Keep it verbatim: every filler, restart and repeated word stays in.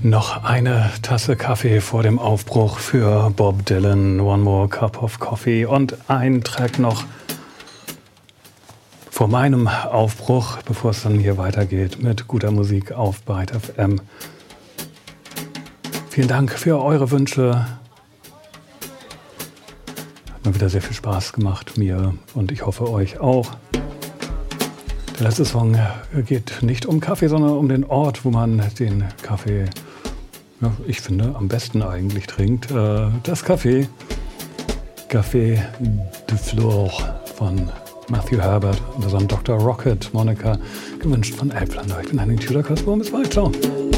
Noch eine Tasse Kaffee vor dem Aufbruch für Bob Dylan, One More Cup of Coffee und ein Track noch vor meinem Aufbruch, bevor es dann hier weitergeht mit guter Musik auf Byte F M. Vielen Dank für eure Wünsche. Hat mir wieder sehr viel Spaß gemacht, mir und ich hoffe euch auch. Der letzte Song geht nicht um Kaffee, sondern um den Ort, wo man den Kaffee, ja, ich finde, am besten eigentlich trinkt. Das Café, Café de Flore von Matthew Herbert unter seinem Doktor Rocket Monica, gewünscht von Elblander. Ich bin Henning Tudor-Kasper. Bis bald. Ciao.